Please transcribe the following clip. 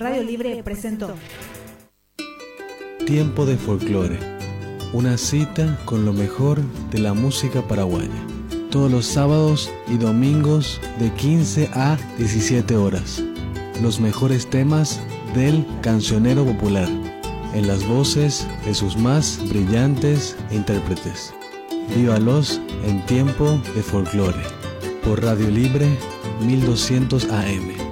Radio Libre presentó Tiempo de Folclore, una cita con lo mejor de la música paraguaya. Todos los sábados y domingos de 15 a 17 horas. Los mejores temas del cancionero popular, en las voces de sus más brillantes intérpretes. Vívalos en Tiempo de Folclore, por Radio Libre 1200 AM.